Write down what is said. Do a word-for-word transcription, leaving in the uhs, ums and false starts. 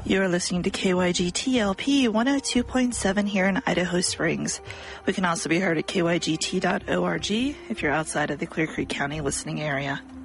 You are listening to K Y G T L P one oh two point seven here in Idaho Springs. We can also be heard at K Y G T dot org if you're outside of the Clear Creek County listening area.